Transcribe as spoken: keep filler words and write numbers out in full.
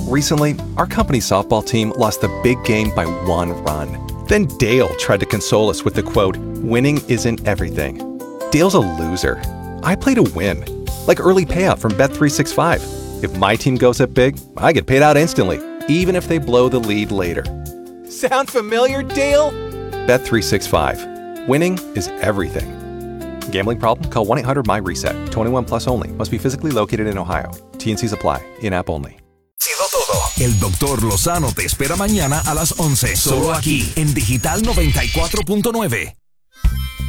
Recently, our company's softball team lost the big game by one run. Then Dale tried to console us with the quote, "Winning isn't everything." Dale's a loser. I play to win. Like early payout from Bet three sixty-five. If my team goes up big, I get paid out instantly, even if they blow the lead later. Sound familiar, Dale? Bet three sixty-five. Winning is everything. Gambling problem? Call one eight hundred M Y reset. twenty-one plus only. Must be physically located in Ohio. T N Cs apply. In-app only. Sido todo. El doctor Lozano te espera mañana a las once. Solo aquí en Digital noventa y cuatro punto nueve.